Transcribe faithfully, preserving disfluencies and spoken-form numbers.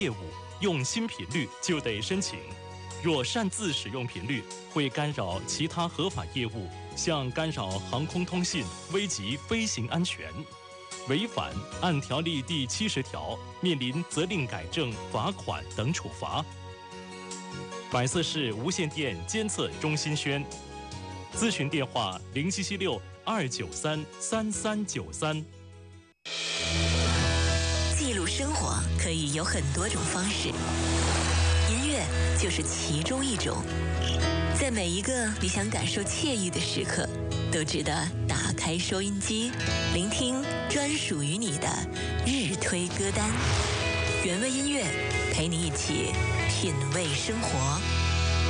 业务用新频率就得申请，若擅自使用频率，会干扰其他合法业务，像干扰航空通信，危及飞行安全。违反按条例第七十条，面临责令改正、罚款等处罚。百色市无线电监测中心宣，咨询电话零七七六二九三三三九三。 记录生活可以有很多种方式，音乐就是其中一种。在每一个你想感受惬意的时刻，都值得打开收音机，聆听专属于你的日推歌单。原味音乐陪你一起品味生活。